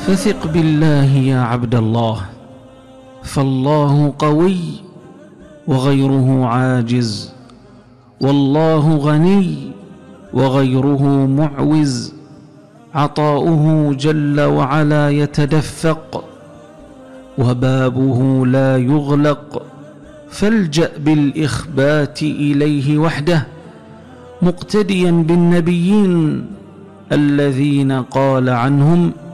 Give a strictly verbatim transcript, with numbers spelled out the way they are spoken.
فثق بالله يا عبد الله، فالله قوي وغيره عاجز، والله غني وغيره معوز، عطاؤه جل وعلا يتدفق وبابه لا يغلق، فالجأ بالإخبات إليه وحده مقتديا بالنبيين الذين قال عنهم: